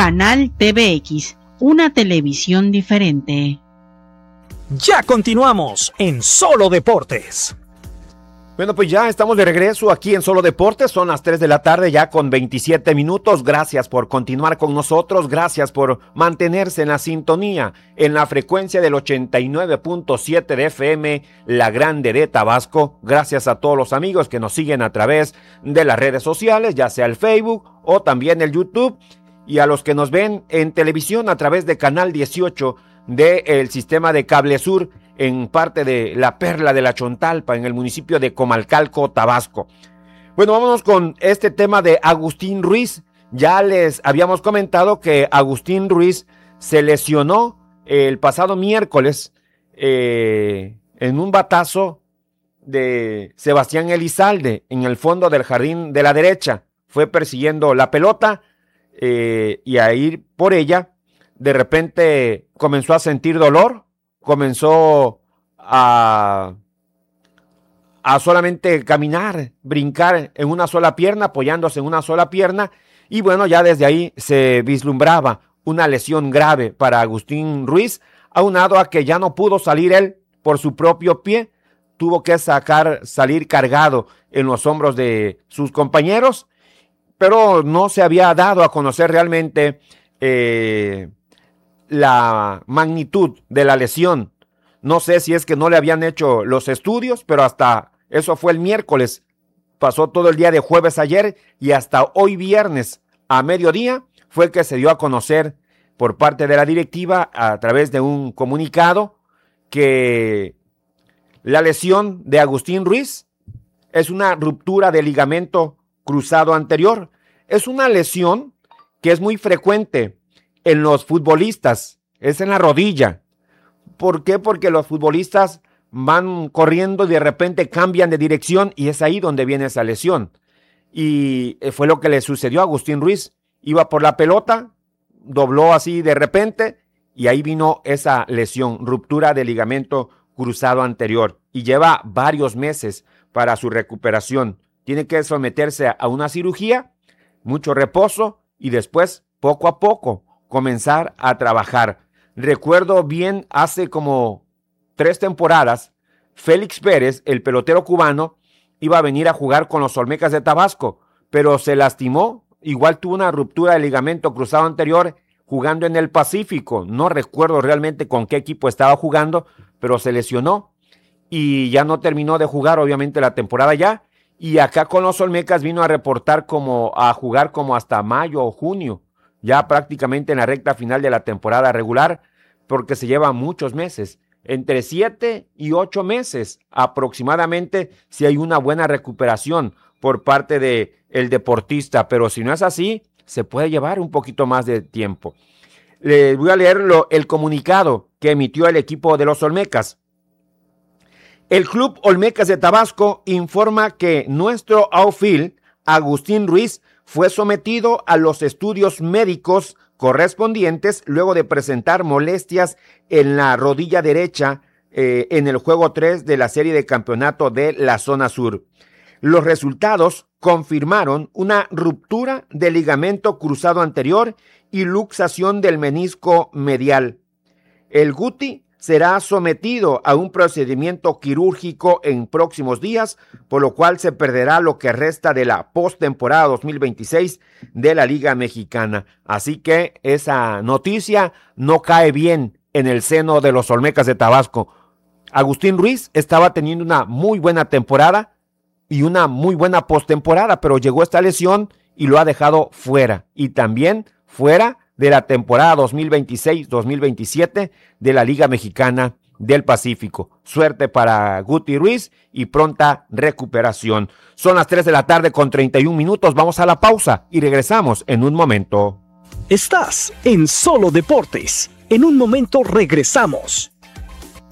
Canal TVX, una televisión diferente. Ya continuamos en Solo Deportes. Bueno, pues ya estamos de regreso aquí en Solo Deportes, son las 3 de la tarde ya con 27 minutos, gracias por continuar con nosotros, gracias por mantenerse en la sintonía, en la frecuencia del 89.7 de FM, La Grande de Tabasco, gracias a todos los amigos que nos siguen a través de las redes sociales, ya sea el Facebook o también el YouTube, y a los que nos ven en televisión a través de Canal 18 del sistema de Cable Sur, en parte de la Perla de la Chontalpa, en el municipio de Comalcalco, Tabasco. Bueno, vámonos con este tema de Agustín Ruiz. Ya les habíamos comentado que Agustín Ruiz se lesionó el pasado miércoles en un batazo de Sebastián Elizalde en el fondo del jardín de la derecha. Fue persiguiendo la pelota y a ir por ella. De repente comenzó a sentir dolor. Comenzó a solamente caminar, brincar en una sola pierna, apoyándose en una sola pierna, y bueno, ya desde ahí se vislumbraba una lesión grave para Agustín Ruiz, aunado a que ya no pudo salir él por su propio pie, tuvo que salir cargado en los hombros de sus compañeros, pero no se había dado a conocer realmente la magnitud de la lesión. No sé si es que no le habían hecho los estudios, pero hasta eso fue el miércoles. Pasó todo el día de jueves ayer y hasta hoy viernes a mediodía fue que se dio a conocer por parte de la directiva a través de un comunicado que la lesión de Agustín Ruiz es una ruptura de ligamento cruzado anterior. Es una lesión que es muy frecuente en los futbolistas, es en la rodilla. ¿Por qué? Porque los futbolistas van corriendo y de repente cambian de dirección y es ahí donde viene esa lesión. Y fue lo que le sucedió a Agustín Ruiz. Iba por la pelota, dobló así de repente y ahí vino esa lesión, ruptura de ligamento cruzado anterior. Y lleva varios meses para su recuperación. Tiene que someterse a una cirugía, mucho reposo y después, poco a poco, comenzar a trabajar. Recuerdo bien, hace como 3 temporadas, Félix Pérez, el pelotero cubano, iba a venir a jugar con los Olmecas de Tabasco, pero se lastimó, igual tuvo una ruptura de ligamento cruzado anterior jugando en el Pacífico. No recuerdo realmente con qué equipo estaba jugando, pero se lesionó y ya no terminó de jugar, obviamente, la temporada ya. Y acá con los Olmecas vino a jugar como hasta mayo o junio, ya prácticamente en la recta final de la temporada regular, porque se lleva muchos meses, entre 7 y 8 meses aproximadamente, si hay una buena recuperación por parte del deportista, pero si no es así, se puede llevar un poquito más de tiempo. Les voy a leer el comunicado que emitió el equipo de los Olmecas. El Club Olmecas de Tabasco informa que nuestro outfield, Agustín Ruiz, fue sometido a los estudios médicos correspondientes luego de presentar molestias en la rodilla derecha en el juego 3 de la serie de campeonato de la zona sur. Los resultados confirmaron una ruptura del ligamento cruzado anterior y luxación del menisco medial. El Guti será sometido a un procedimiento quirúrgico en próximos días, por lo cual se perderá lo que resta de la postemporada 2026 de la Liga Mexicana. Así que esa noticia no cae bien en el seno de los Olmecas de Tabasco. Agustín Ruiz estaba teniendo una muy buena temporada y una muy buena postemporada, pero llegó esta lesión y lo ha dejado fuera. Y también fuera de la temporada 2026-2027 de la Liga Mexicana del Pacífico. Suerte para Guti Ruiz y pronta recuperación. Son las 3 de la tarde con 31 minutos. Vamos a la pausa y regresamos en un momento. Estás en Solo Deportes. En un momento regresamos.